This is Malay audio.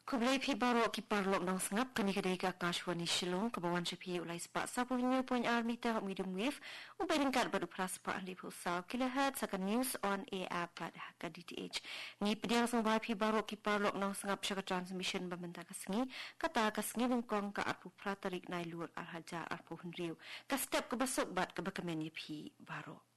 Kublai pi baro ki parlok nang sengap kani kedai ka Kashwani Shillong kebawan sepi ulai sepak sapu point armita medium wave ubai ringkat badu pras pa ahli pusau kilohertz akan news on air pada ka DTH ni pediang sengbai pi baro ki parlok nang sengap syaka transmission bamenta kasengi kata kasengi lungkong ka apu pratarik nai luar arhaja arpu hunriu ka step ke besok bat ke bakamen pi baro